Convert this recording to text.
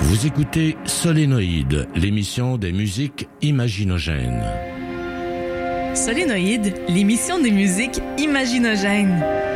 Vous écoutez Solénoïde, l'émission des musiques imaginogènes. Solénoïde, l'émission des musiques imaginogènes.